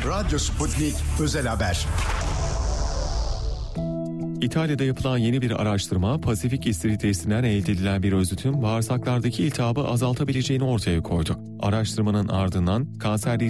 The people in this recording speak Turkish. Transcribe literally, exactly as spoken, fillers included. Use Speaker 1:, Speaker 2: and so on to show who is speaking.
Speaker 1: Radyo Sputnik Özel Haber.
Speaker 2: İtalya'da yapılan yeni bir araştırma, Pasifik istiridye'sinden elde edilen bir özütün bağırsaklardaki iltihabı azaltabileceğini ortaya koydu. Araştırmanın ardından kanser